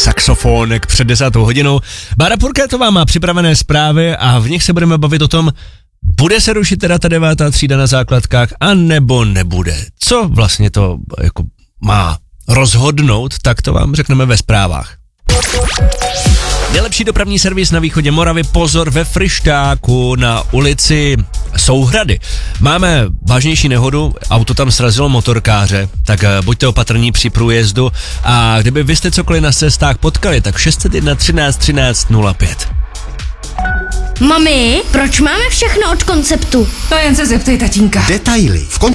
saxofónek před 10. hodinou. Bára Purkétová má připravené zprávy a v nich se budeme bavit o tom, bude se rušit teda ta 9. třída na základkách, a nebo nebude. Co vlastně to jako má rozhodnout, tak to vám řekneme ve zprávách. Nejlepší dopravní servis na východě Moravy, pozor, ve Fryštáku na ulici Souhrady. Máme vážnější nehodu, auto tam srazilo motorkáře, tak buďte opatrní při průjezdu a kdyby vy jste cokoliv na cestách potkali, tak 601 13 13 05. Mami, proč máme všechno od Konceptu? To jen se zeptej tatínka. Detaily v